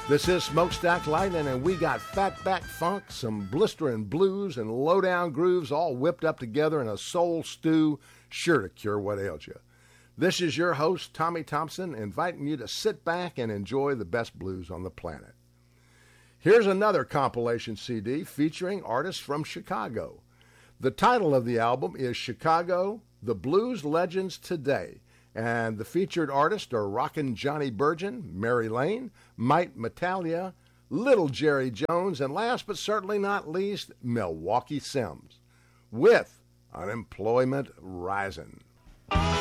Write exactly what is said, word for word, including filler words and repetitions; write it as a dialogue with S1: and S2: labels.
S1: This is Smokestack Lightning, and we got fatback funk, some blistering blues, and low-down grooves all whipped up together in a soul stew, sure to cure what ails you. This is your host, Tommy Thompson, inviting you to sit back and enjoy the best blues on the planet. Here's another compilation C D featuring artists from Chicago. The title of the album is Chicago, The Blues Legends Today, and the featured artists are Rockin' Johnny Burgin, Mary Lane, Mike Matalia, Little Jerry Jones, and last but certainly not least, Milwaukee Sims, with Unemployment Rising.